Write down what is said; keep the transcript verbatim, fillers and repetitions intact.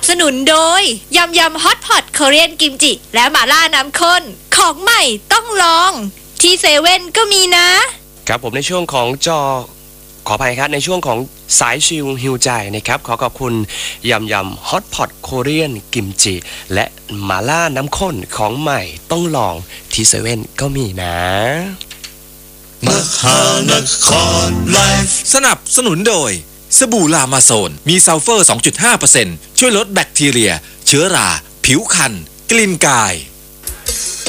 สนุนโดยยำยำฮอตพอตเกาหลีกิมจิและหม่าล่าน้ำข้นของใหม่ต้องลองที่เซเว่นก็มีนะครับผมในช่วงของจอขออภัยครับในช่วงของสายชิลฮิวใจนะครับขอขอบคุณยำยำฮอตพอตโคเรียนกิมจิและหม่าล่าน้ำข้นของใหม่ต้องลองที่เซเว่นก็มีนะมหานครไลฟ์สนับสนุนโดยสบู่ลามาโซนมีซัลเฟอร์ สองจุดห้าเปอร์เซ็นต์ ช่วยลดแบคทีเรียเชื้อราผิวคันกลิ่นกาย